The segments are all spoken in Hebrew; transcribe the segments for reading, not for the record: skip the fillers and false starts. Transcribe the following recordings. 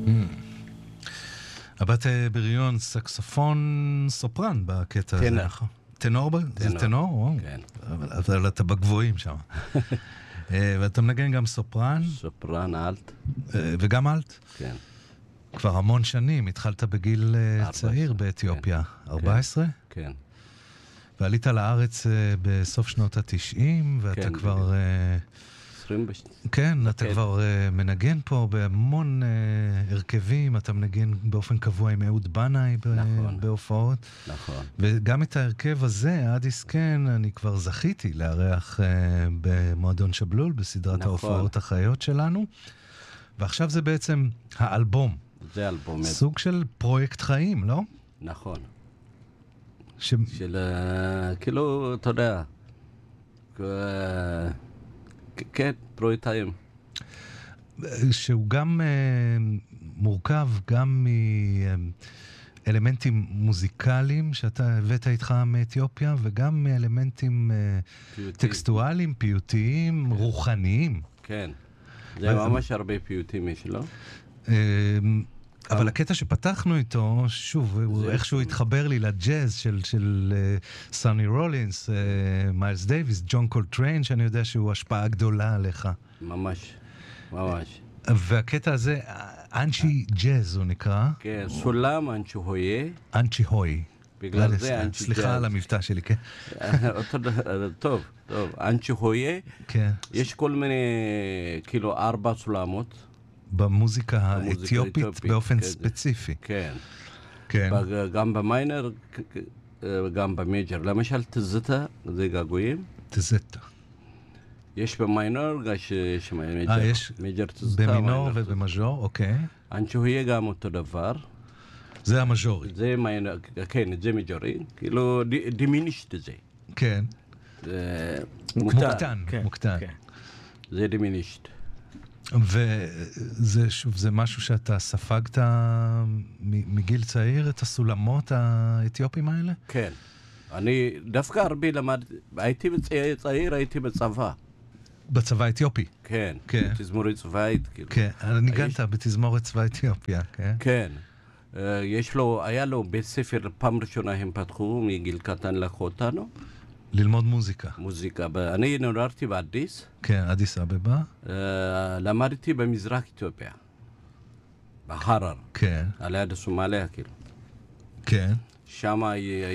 הבת בריון, סקסופון, סופרן בקטע הזה. טנור. זה טנור? כן. אבל אתה בגבוהים שם. ואתה מנגן גם סופרן. סופרן, אלט. וגם אלט? כן. כבר המון שנים, התחלת בגיל צעיר באתיופיה. 14? כן. ועלית לארץ בסוף שנות ה-90, ואתה כבר... כן, אתה כבר מנגן פה בהמון הרכבים, אתה מנגן באופן קבוע עם אהוד בנאי בהופעות. נכון. וגם את ההרכב הזה, עד עסקן, אני כבר זכיתי לארח במועדון שבלול, בסדרת ההופעות החיות שלנו. ועכשיו זה בעצם האלבום. זה אלבום. סוג של פרויקט חיים, לא? נכון. של, כאילו, אתה יודע, כן, פרויקט חיים. שהוא גם מורכב גם מאלמנטים מוזיקליים שאתה הבאת איתך מאתיופיה, וגם מאלמנטים טקסטואליים, פיוטיים, רוחניים. כן, זה ממש הרבה פיוטים יש, לא? אבל הקטע שפתחנו איתו, שוב, איכשהו התחבר לי לג'אז של סוני רולינס, מיילס דייביס, ג'ון קולטריין, שאני יודע שהוא השפעה גדולה עליך. ממש, ממש. והקטע הזה, אנשי ג'אז הוא נקרא. כן, סולם אנשי הויה. אנשי הוי. בגלל זה אנשי ג'אז. סליחה על המבטא שלי, כן. טוב, אנשי הויה. כן. יש כל מיני, כאילו, 4 סולמות. במוזיקה האתיופית באופן ספציפי. כן. כן. גם במיינר, גם במייג'ר. למשל, תזתה, זה געגועים. תזתה. יש במיינור, יש מייג'ר. יש במינור ובמז'ור, אוקיי. אנשהו יהיה גם אותו דבר. זה המז'ורי. זה מיינור, כן, זה מייג'ורי. כאילו, דימינישט זה. כן. מוקטן. מוקטן. זה דימינישט. וזה שוב, זה משהו שאתה ספגת מגיל צעיר, את הסולמות האתיופיים האלה? כן. אני דווקא הרבה למדתי, הייתי צעיר, הייתי בצבא. בצבא האתיופי? כן. בתזמורת צבאית. כן, ניגנת בתזמורת צבא אתיופיה, כן? כן. היה לו בית ספר, פעם ראשונה הם פתחו, מגיל קטן לקחו אותנו. ללמוד מוזיקה. מוזיקה. אני נולדתי באדיס. כן, אדיס אבבה. למדתי במזרח אתיופיה. בחרר. כן. על יד הסומליה, כאילו. כן. שם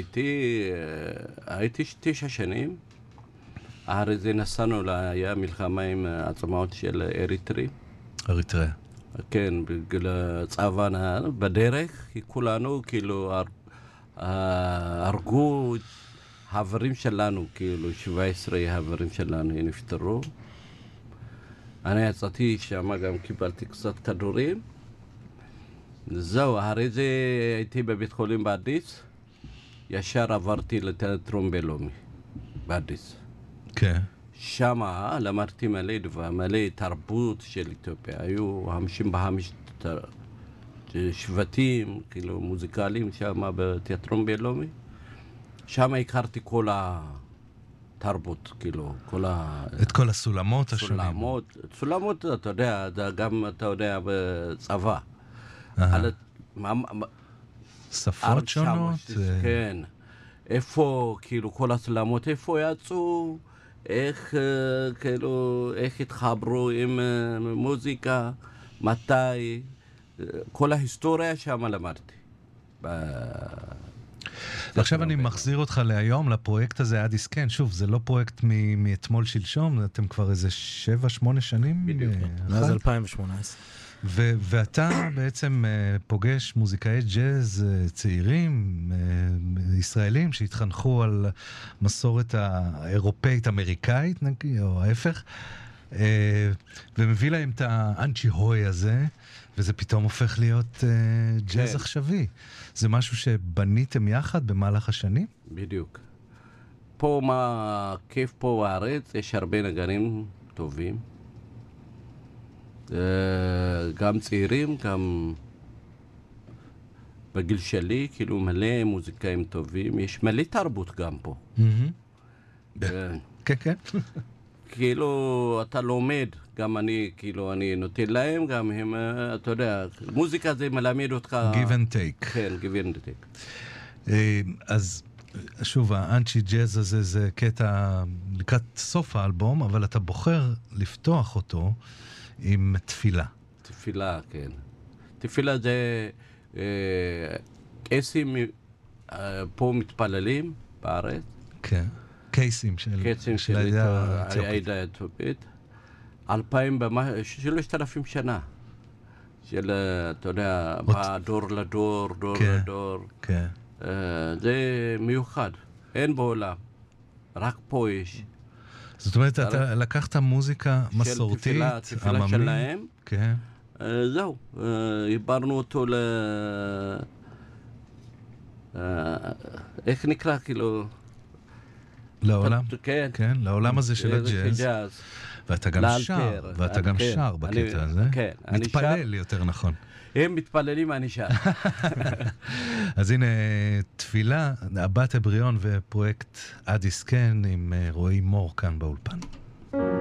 הייתי 9 שנים. אחרי זה נסענו, היה מלחמה עם עצמאות של אריתריאה. כן, בגלל צבא, בדרך, כולנו, כאילו, הרגו חברים שלנו, כאילו 17 חברים שלנו נפטרו. אני יצאתי שם, גם קיבלתי קצת כדורים. זהו, אחרי זה הייתי בבית חולים באדיס, ישר עברתי לתיאטרון בינלאומי, באדיס. כן. שם למדתי מלא תרבות של אתיופיה. היו 55 שבטים, כאילו מוזיקליים שם בתיאטרון בינלאומי. שם הכרתי כל התרבות, כאילו, את כל הסולמות השונים. סולמות, אתה יודע, גם אתה יודע בצבא. שפות שונות. כן. איפה, כאילו, כל הסולמות, איפה יצאו, איך התחברו עם מוזיקה, מתי, כל ההיסטוריה שם למדתי. עכשיו אני מחזיר אותך להיום, לפרויקט הזה עד עסקן. שוב, זה לא פרויקט מאתמול שלשום, אתם כבר איזה 7-8 שנים. בדיוק. מאז 2018. ואתה בעצם פוגש מוזיקאי ג'אז צעירים, ישראלים, שהתחנכו על מסורת האירופאית-אמריקאית, או ההפך, ומביא להם את האנצ'י הוי הזה, וזה פתאום הופך להיות ג'אז עכשווי. זה משהו שבניתם יחד במהלך השנים? בדיוק. פה מה כיף פה בארץ, יש הרבה נגנים טובים. גם צעירים, גם בגיל שלי, כאילו מלא מוזיקאים טובים. יש מלא תרבות גם פה. כן, כן. כאילו, אתה לומד, גם אני, כאילו, אני נותן להם, גם הם, אתה יודע, מוזיקה זה מלמד אותך... Give and take. כן, give and take. אז שוב, האנצ'י ג'אז הזה זה קטע לקראת סוף האלבום, אבל אתה בוחר לפתוח אותו עם תפילה. תפילה, כן. תפילה זה קייסים פה מתפללים בארץ. כן. קייסים של העדה האתיופית. 3,000 שנה. של, אתה יודע, דור לדור, דור לדור. כן. זה מיוחד. אין בעולם. רק פה יש. זאת אומרת, אתה לקחת מוזיקה מסורתית, תפילה שלהם. כן. זהו. עברנו אותו איך נקרא, כאילו... לעולם? כן. כן, לעולם הזה של הג'אז. ואתה גם שר, ואתה גם שר בקטע הזה. כן. מתפלל יותר נכון. הם מתפללים, אני שר. אז הנה, תפילה, הבת הבריון ופרויקט אדיס קן עם רועי מור כאן באולפן.